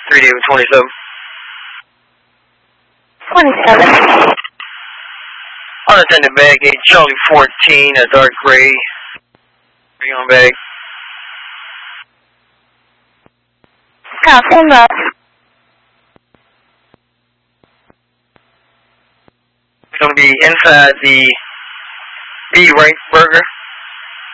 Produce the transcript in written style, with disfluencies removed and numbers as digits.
3 David 27. 27. Unattended bag, 8 Charlie 14, a dark gray. Bring on bag. Copy that. It's going to be inside the B right burger.